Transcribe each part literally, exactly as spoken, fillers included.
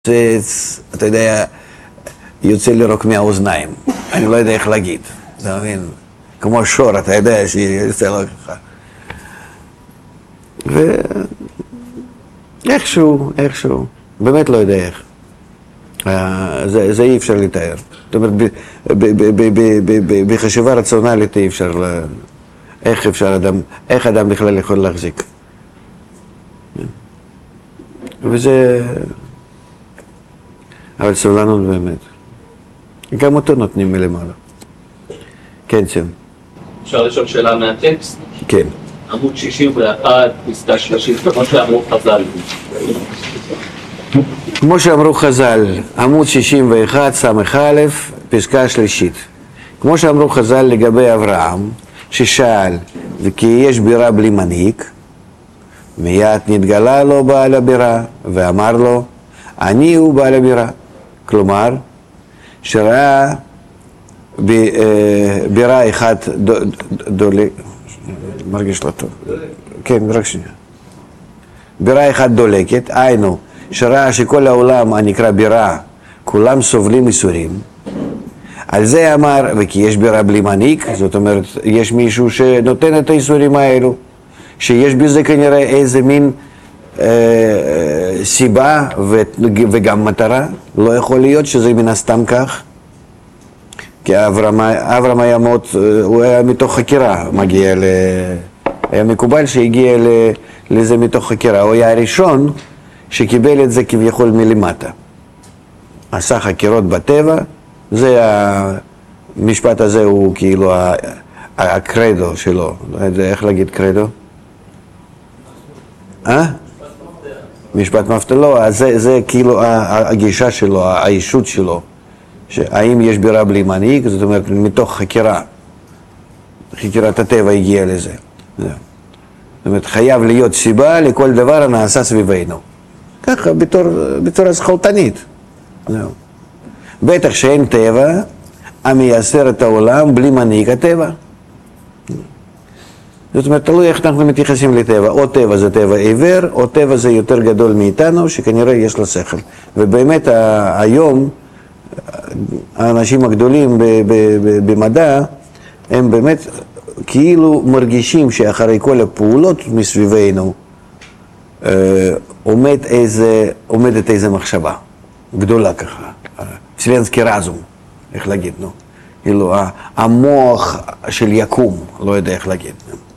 זה, אתה יודע, יוצא לי רוק מהאוזניים, אני לא יודע איך להגיד, אתה מבין? כמו שור, אתה יודע שיוצא לו ככה. ואיכשהו, איכשהו, באמת לא יודע איך. זה, זה אי אפשר לתאר. זאת אומרת, בחשיבה רציונלית אי אפשר, איך אפשר אדם, איך אדם בכלל יכול להחזיק. וזה... אבל סבלנות באמת. גם אותו נותנים מלמעלה. כן, שם. אפשר לשאול שאלה מהטקסט? כן. עמוד שישים ואחת, פסקה שלושים, כמו שאמרו חז"ל. כמו שאמרו חז"ל, עמוד שישים ואחת, סמך א', פסקה שלישית. כמו שאמרו חז"ל לגבי אברהם, ששאל, וכי יש בירה בלי מנהיג, מיד נתגלה לו בעל הבירה, ואמר לו, אני הוא בעל הבירה. כלומר, שראה בירה אחת דולק, מרגיש לא טוב, כן, רק שנייה. בירה אחת דולקת, היינו, שראה שכל העולם הנקרא בירה, כולם סובלים איסורים. על זה אמר, וכי יש בירה בלי מנהיג, זאת אומרת, יש מישהו שנותן את האיסורים האלו, שיש בזה כנראה איזה מין אה, סיבה ו, וגם מטרה. לא יכול להיות שזה מן הסתם כך, כי אברהם, אברהם היה מאוד, הוא היה מתוך חקירה, מגיע ל... היה מקובל שהגיע ל, לזה מתוך חקירה. הוא היה הראשון שקיבל את זה כביכול מלמטה. עשה חקירות בטבע, זה המשפט הזה הוא כאילו הקרדו שלו, לא יודע איך להגיד קרדו? אה? משפט מפתח, לא, זה, זה כאילו הגישה שלו, האישות שלו, שהאם יש בירה בלי מנהיג, זאת אומרת מתוך חקירה, חקירת הטבע הגיעה לזה. זאת אומרת, חייב להיות סיבה לכל דבר הנעשה סביבנו. ככה, בתור, בצורה סחלטנית. זהו. בטח שאין טבע המייסר את העולם בלי מנהיג הטבע. זאת אומרת, תלוי איך אנחנו מתייחסים לטבע. או טבע זה טבע עיוור, או טבע זה יותר גדול מאיתנו, שכנראה יש לו שכל. ובאמת היום, האנשים הגדולים במדע, הם באמת כאילו מרגישים שאחרי כל הפעולות מסביבנו, עומד איזה, עומדת איזה מחשבה גדולה ככה. וселенский רזום, איך להגיד, נו? כאילו, המוח של יקום, לא יודע איך להגיד.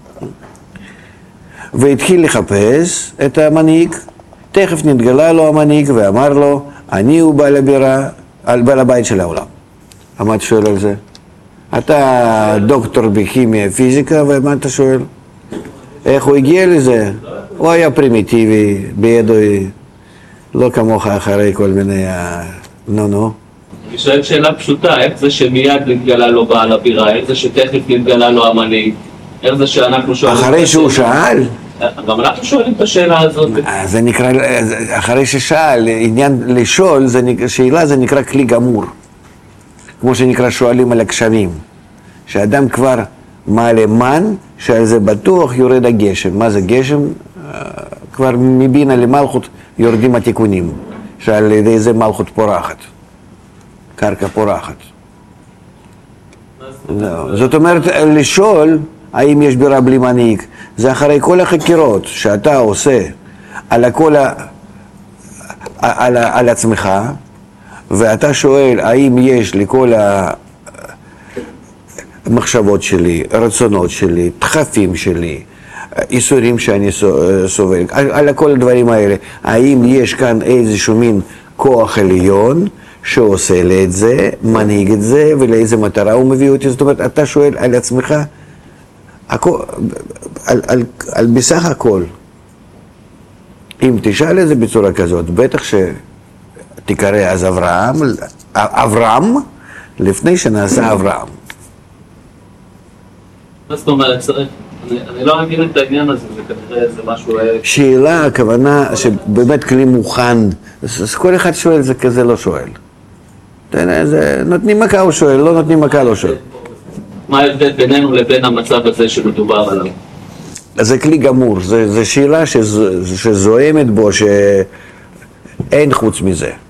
והתחיל לחפש את המנהיג, תכף נתגלה לו המנהיג ואמר לו, אני הוא בעל הבירה, בעל הבית של העולם. מה אתה שואל על זה? אתה דוקטור בכימיה, פיזיקה, ומה אתה שואל? איך הוא הגיע לזה? הוא היה פרימיטיבי, בידוי, לא כמוך אחרי כל מיני... נו, נו. אני שואל שאלה פשוטה, איך זה שמיד נתגלה לו בעל הבירה, איך זה שתכף נתגלה לו המנהיג, איך זה שאנחנו שואלים... אחרי שהוא שאל? גם אנחנו שואלים את השאלה הזאת. זה נקרא, אחרי ששאל, עניין לשאול, שאלה זה נקרא כלי גמור. כמו שנקרא שואלים על הגשמים. שאדם כבר מעלה מן, שעל זה בטוח יורד הגשם. מה זה גשם? כבר מבינה למלכות יורדים התיקונים. שעל ידי זה מלכות פורחת. קרקע פורחת. זאת אומרת, לשאול האם יש בירה בלי מנהיג, זה אחרי כל החקירות שאתה עושה על, הכל ה... על, ה... על עצמך, ואתה שואל האם יש לכל המחשבות שלי, רצונות שלי, דחפים שלי, איסורים שאני סובל, על, על כל הדברים האלה, האם יש כאן איזשהו מין כוח עליון שעושה לי את זה, מנהיג את זה, ולאיזה מטרה הוא מביא אותי. זאת אומרת, אתה שואל על עצמך, הכל, על, על, על בסך הכל. אם תשאל את זה בצורה כזאת, בטח שתקרא אז אברהם, אברהם, לפני שנעשה אברהם. מה זאת אומרת, צריך? אני, אני לא מבין את העניין הזה, זה כנראה זה משהו... שאלה, הכוונה שבאמת כלי מוכן, אז כל אחד שואל, זה כזה לא שואל. זה, נותנים מכה הוא שואל, לא נותנים מכה לא שואל. מה ההבדל בינינו לבין המצב הזה שמדובר עליו? זה כלי גמור, זה, זה שאלה שז, שזוהמת בו שאין חוץ מזה.